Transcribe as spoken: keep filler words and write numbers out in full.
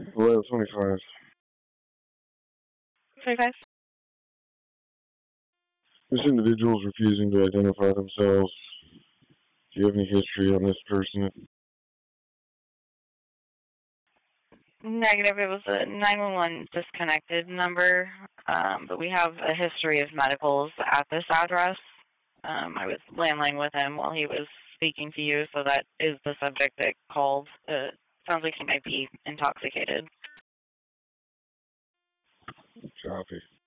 Well, twenty-five. twenty-five? This individual is refusing to identify themselves. Do you have any history on this person? Negative. It was a nine one one disconnected number, um, but we have a history of medicals at this address. Um, I was landlining with him while he was speaking to you, so that is the subject that called. Uh, sounds like he might be intoxicated. Copy.